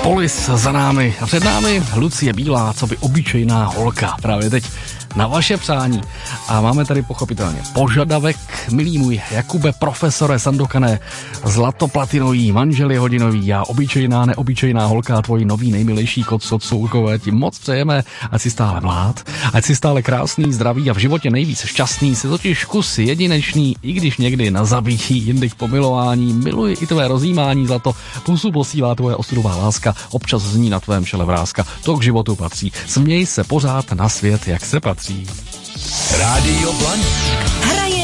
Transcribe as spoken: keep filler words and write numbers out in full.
Polis za námi a před námi Lucie Bílá, co by obyčejná holka. Právě teď na vaše přání. A máme tady pochopitelně požadavek, milý můj Jakube, profesore Sandokané, zlatoplatinový, manželi hodinový a obyčejná, neobyčejná holka, tvoji nový nejmilejší kot Socourkové, ti moc přejeme, ať si stále mlád, ať si stále krásný, zdravý a v životě nejvíc šťastný, si totiž kus jedinečný, i když někdy na zabití, jindy k pomilování, miluji i tvé rozjímání, zlato, pusu posílá tvoje ostudová láska, občas zní na tvém čele vrázka, to k životu patří, směj se pořád na svět, jak se patří. Rádio Blaník.